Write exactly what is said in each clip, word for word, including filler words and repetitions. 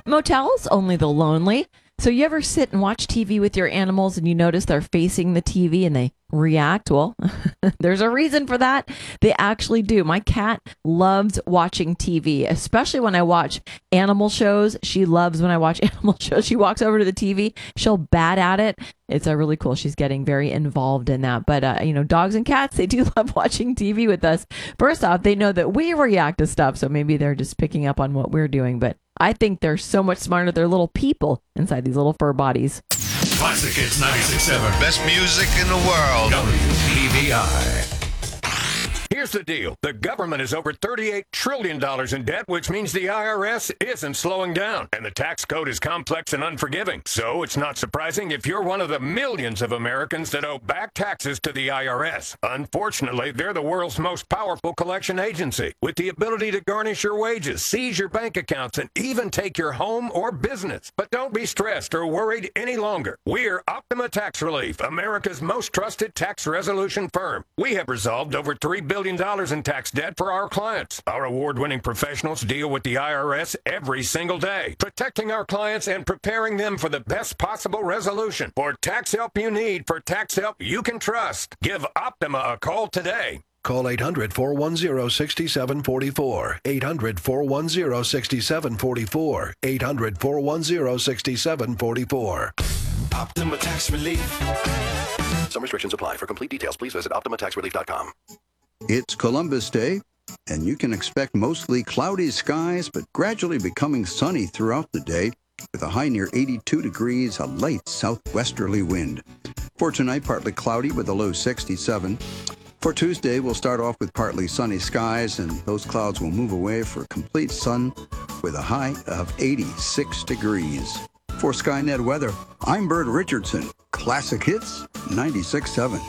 Motels, only the lonely. So you ever sit and watch T V with your animals and you notice they're facing the T V and they react? Well, there's a reason for that. They actually do. My cat loves watching T V, especially when I watch animal shows. She loves when I watch animal shows. She walks over to the T V. She'll bat at it. It's uh, really cool. She's getting very involved in that. But, uh, you know, dogs and cats, they do love watching T V with us. First off, they know that we react to stuff. So maybe they're just picking up on what we're doing. But I think they're so much smarter. They're little people inside these little fur bodies. Classic Hits ninety-six point seven. Best music in the world. W P V I. Here's the deal. The government is over thirty-eight trillion dollars in debt, which means the I R S isn't slowing down. And the tax code is complex and unforgiving. So it's not surprising if you're one of the millions of Americans that owe back taxes to the I R S. Unfortunately, they're the world's most powerful collection agency, with the ability to garnish your wages, seize your bank accounts, and even take your home or business. But don't be stressed or worried any longer. We're Optima Tax Relief, America's most trusted tax resolution firm. We have resolved over three billion dollars in tax debt for our clients. Our award-winning professionals deal with the I R S every single day, protecting our clients and preparing them for the best possible resolution. For tax help you need, for tax help you can trust, give Optima a call today. Call eight hundred, four one zero, six seven four four. eight hundred, four one zero, six seven four four. eight hundred, four one zero, six seven four four. Optima Tax Relief. Some restrictions apply. For complete details, please visit optima tax relief dot com. It's Columbus Day, and you can expect mostly cloudy skies, but gradually becoming sunny throughout the day, with a high near eighty-two degrees, a light southwesterly wind. For tonight, partly cloudy with a low sixty-seven. For Tuesday, we'll start off with partly sunny skies, and those clouds will move away for complete sun with a high of eighty-six degrees. For Skynet Weather, I'm Bert Richardson. Classic Hits ninety-six point seven.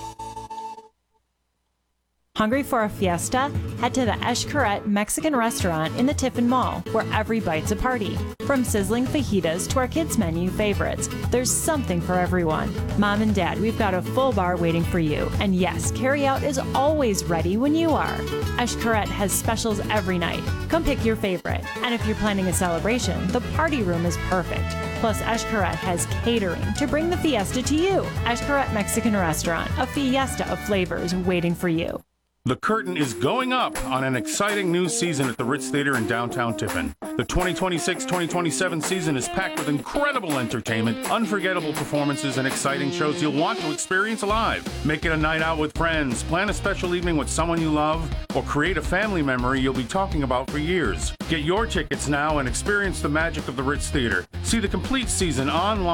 Hungry for a fiesta? Head to the Xcaret Mexican restaurant in the Tiffin Mall, where every bite's a party. From sizzling fajitas to our kids' menu favorites, there's something for everyone. Mom and Dad, we've got a full bar waiting for you. And yes, carryout is always ready when you are. Xcaret has specials every night. Come pick your favorite. And if you're planning a celebration, the party room is perfect. Plus, Xcaret has catering to bring the fiesta to you. Xcaret Mexican Restaurant, a fiesta of flavors waiting for you. The curtain is going up on an exciting new season at the Ritz Theater in downtown Tiffin. The twenty twenty-six twenty twenty-seven season is packed with incredible entertainment, unforgettable performances, and exciting shows you'll want to experience live. Make it a night out with friends, plan a special evening with someone you love, or create a family memory you'll be talking about for years. Get your tickets now and experience the magic of the Ritz Theater. See the complete season online